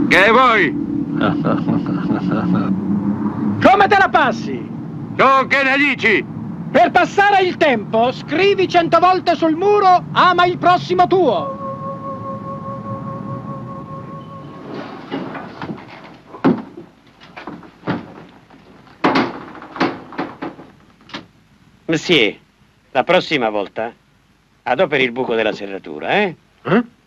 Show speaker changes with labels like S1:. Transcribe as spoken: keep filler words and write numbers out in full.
S1: Che vuoi?
S2: Come te la passi?
S1: Tu che ne dici?
S2: Per passare il tempo, scrivi cento volte sul muro ama il prossimo tuo.
S3: Monsieur, la prossima volta adoperi il buco della serratura, eh?
S2: Eh?